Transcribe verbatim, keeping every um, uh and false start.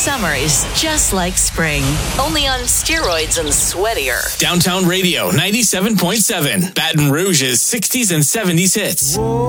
summer is just like spring, only on steroids and sweatier. Downtown Radio ninety-seven point seven, Baton Rouge's sixties and seventies hits.